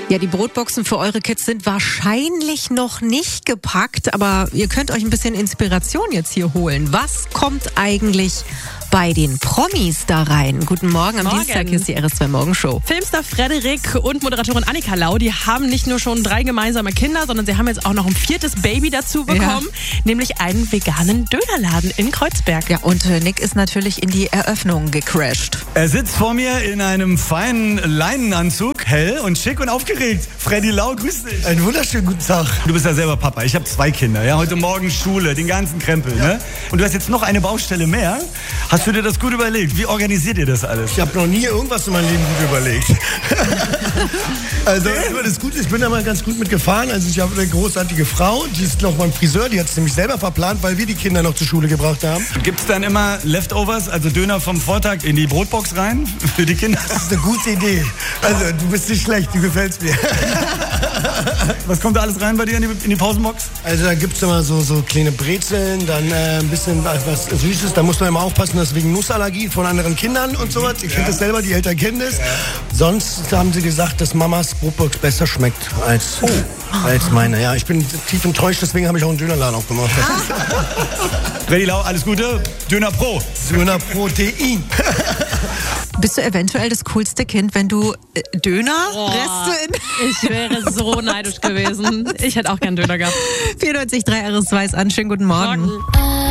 Ja, die Brotboxen für eure Kids sind wahrscheinlich noch nicht gepackt, aber ihr könnt euch ein bisschen Inspiration jetzt hier holen. Was kommt eigentlich bei den Promis da rein? Guten Morgen, am Dienstag ist die RS2 Morgenshow. Filmstar Frederik und Moderatorin Annika Lau, die haben nicht nur schon 3 gemeinsame Kinder, sondern sie haben jetzt auch noch ein 4. Baby dazu bekommen, nämlich einen veganen Dönerladen in Kreuzberg. Ja, und Nick ist natürlich in die Eröffnung gecrashed. Er sitzt vor mir in einem feinen Leinenanzug, hell und schick und aufgeregt. Freddy Lau, grüß dich. Einen wunderschönen guten Tag. Du bist ja selber Papa. Ich habe 2 Kinder. Ja? Heute Morgen Schule, den ganzen Krempel. Ja. Ne? Und du hast jetzt noch eine Baustelle mehr. Hast du dir das gut überlegt? Wie organisiert ihr das alles? Ich habe noch nie irgendwas in meinem Leben gut überlegt. Also das ist gut. Ich bin da mal ganz gut mitgefahren. Also ich habe eine großartige Frau, die ist noch beim Friseur. Die hat es nämlich selber verplant, weil wir die Kinder noch zur Schule gebracht haben. Gibt es dann immer Leftovers, also Döner vom Vortag in die Brotbox rein für die Kinder? Das ist eine gute Idee. Also du bist nicht schlecht, du gefällst mir. Was kommt da alles rein bei dir in die Pausenbox? Also da gibt es immer so kleine Brezeln, dann ein bisschen was Süßes. Da muss man immer aufpassen, dass wegen Nussallergie von anderen Kindern und sowas. Ich finde das selber, die Eltern kennen das. Sonst haben sie gesagt, dass Mamas Brotbox besser schmeckt als meine. Ja, ich bin tief enttäuscht, deswegen habe ich auch einen Dönerladen aufgemacht. Freddy Lau, alles Gute. Döner Pro. Döner Protein. Bist du eventuell das coolste Kind, wenn du Dönerreste in... Ich wäre so neidisch gewesen. Ich hätte auch gern Döner gehabt. 94.3 RS2 ist an. Schönen guten Morgen.